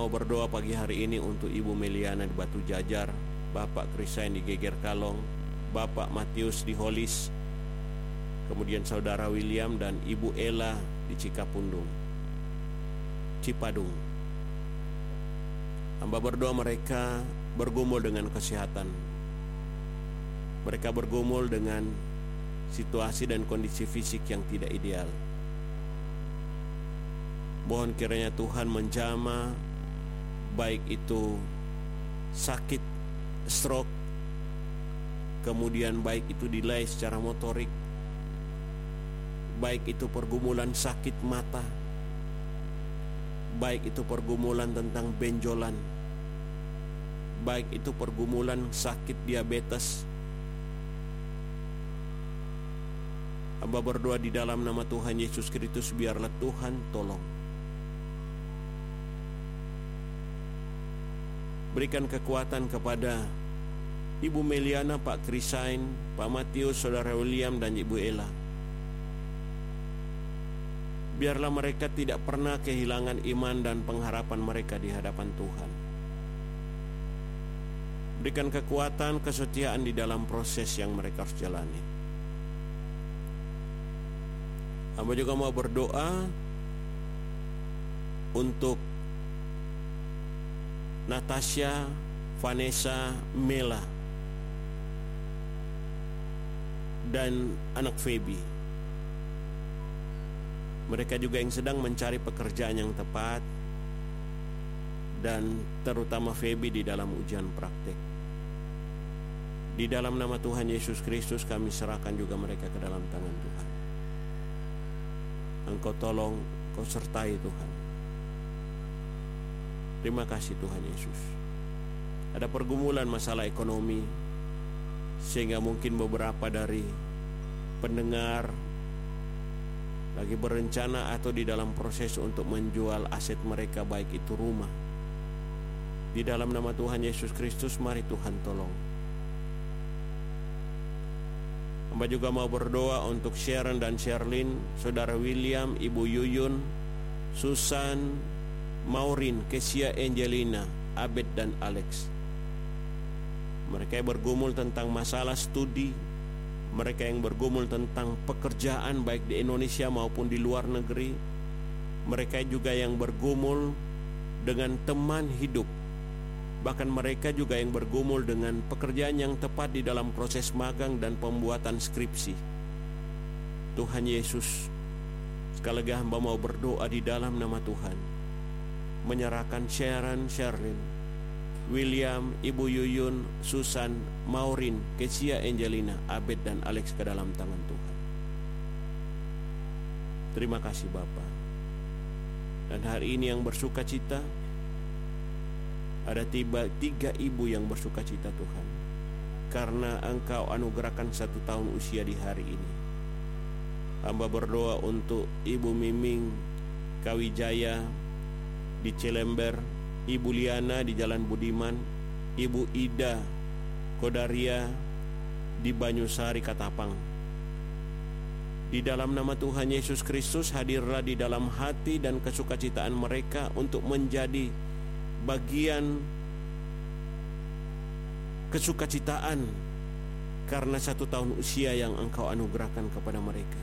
mau berdoa pagi hari ini untuk Ibu Meliana di Batu Jajar, Bapak Krisain di Geger Kalong, Bapak Matius di Holis, kemudian Saudara William dan Ibu Ella di Cikapundung, Cipadung. Hamba berdoa mereka bergumul dengan kesehatan. Mereka bergumul dengan situasi dan kondisi fisik yang tidak ideal. Mohon kiranya Tuhan menjamah, baik itu sakit, stroke, kemudian baik itu delay secara motorik, baik itu pergumulan sakit mata, baik itu pergumulan tentang benjolan, baik itu pergumulan sakit diabetes. Hamba berdoa di dalam nama Tuhan Yesus Kristus, biarlah Tuhan tolong. Berikan kekuatan kepada Ibu Meliana, Pak Krisain, Pak Matius, Saudara William, dan Ibu Ella. Biarlah mereka tidak pernah kehilangan iman dan pengharapan mereka di hadapan Tuhan. Berikan kekuatan, kesetiaan di dalam proses yang mereka harus jalani. Hamba juga mau berdoa untuk Natasha, Vanessa, Mela, dan anak Feby. Mereka juga yang sedang mencari pekerjaan yang tepat, dan terutama Feby di dalam ujian praktek. Di dalam nama Tuhan Yesus Kristus kami serahkan juga mereka ke dalam tangan Tuhan. Engkau tolong, Engkau sertai Tuhan. Terima kasih Tuhan Yesus. Ada pergumulan masalah ekonomi, sehingga mungkin beberapa dari pendengar lagi berencana atau di dalam proses untuk menjual aset mereka, baik itu rumah. Di dalam nama Tuhan Yesus Kristus, mari Tuhan tolong. Hamba juga mau berdoa untuk Sharon dan Sherlyn, Saudara William, Ibu Yuyun, Susan, Maureen, Kesia, Angelina, Abed, dan Alex. Mereka yang bergumul tentang masalah studi, mereka yang bergumul tentang pekerjaan baik di Indonesia maupun di luar negeri, mereka juga yang bergumul dengan teman hidup, bahkan mereka juga yang bergumul dengan pekerjaan yang tepat di dalam proses magang dan pembuatan skripsi. Tuhan Yesus, sekali lagi hamba mau berdoa di dalam nama Tuhan, menyerahkan Sharon, Sherlyn, William, Ibu Yuyun, Susan, Maureen, Kesia, Angelina, Abed, dan Alex ke dalam tangan Tuhan. Terima kasih Bapa. Dan hari ini yang bersuka cita, ada 3 ibu yang bersuka cita Tuhan, karena Engkau anugerahkan 1 tahun usia di hari ini. Hamba berdoa untuk Ibu Miming Kawijaya di Cilember, Ibu Liana di Jalan Budiman, Ibu Ida Kodaria di Banyusari Katapang. Di dalam nama Tuhan Yesus Kristus, hadirlah di dalam hati dan kesukacitaan mereka untuk menjadi bagian kesukacitaan karena 1 tahun usia yang Engkau anugerahkan kepada mereka.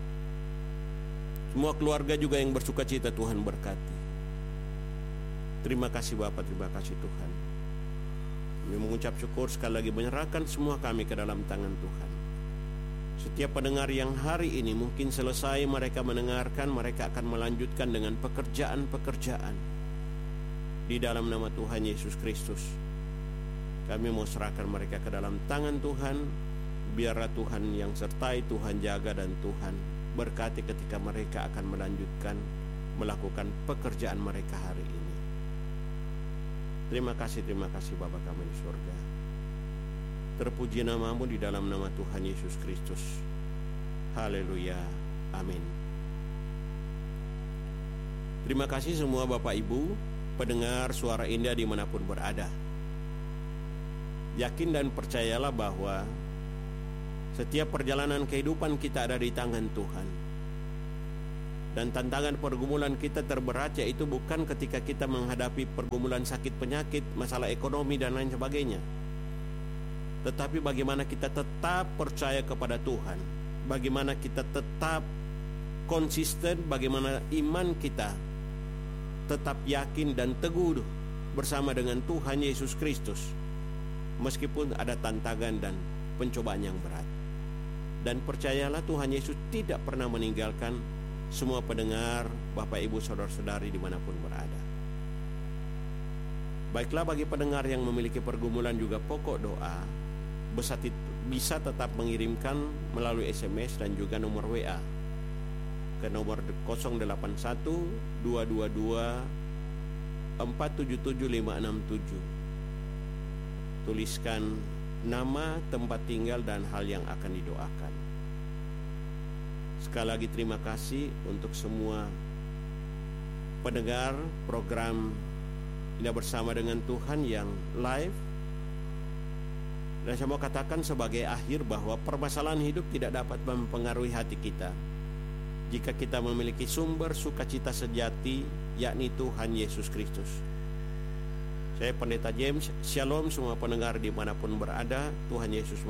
Semua keluarga juga yang bersukacita Tuhan berkati. Terima kasih Bapa, terima kasih Tuhan. Kami mengucap syukur, sekali lagi menyerahkan semua kami ke dalam tangan Tuhan. Setiap pendengar yang hari ini mungkin selesai mereka mendengarkan, mereka akan melanjutkan dengan pekerjaan-pekerjaan. Di dalam nama Tuhan Yesus Kristus, kami mau serahkan mereka ke dalam tangan Tuhan. Biarlah Tuhan yang sertai, Tuhan jaga, dan Tuhan berkati ketika mereka akan melanjutkan melakukan pekerjaan mereka hari ini. Terima kasih Bapa kami di surga. Terpuji nama-Mu di dalam nama Tuhan Yesus Kristus. Haleluya. Amin. Terima kasih semua Bapak Ibu pendengar Suara Indah dimanapun berada. Yakin dan percayalah bahwa setiap perjalanan kehidupan kita ada di tangan Tuhan. Dan tantangan pergumulan kita terberat yaitu bukan ketika kita menghadapi pergumulan sakit penyakit, masalah ekonomi dan lain sebagainya, tetapi bagaimana kita tetap percaya kepada Tuhan, bagaimana kita tetap konsisten, bagaimana iman kita tetap yakin dan teguh bersama dengan Tuhan Yesus Kristus meskipun ada tantangan dan pencobaan yang berat. Dan percayalah, Tuhan Yesus tidak pernah meninggalkan semua pendengar, Bapak Ibu Saudara-saudari dimanapun berada. Baiklah, bagi pendengar yang memiliki pergumulan juga pokok doa bisa tetap mengirimkan melalui SMS dan juga nomor WA ke nomor 081 222 477 567. Tuliskan nama, tempat tinggal, dan hal yang akan didoakan. Sekali lagi terima kasih untuk semua pendengar program Indah Bersama dengan Tuhan yang live. Dan saya mau katakan sebagai akhir bahwa permasalahan hidup tidak dapat mempengaruhi hati kita jika kita memiliki sumber sukacita sejati, yakni Tuhan Yesus Kristus. Saya Pendeta James, Shalom semua pendengar dimanapun berada, Tuhan Yesus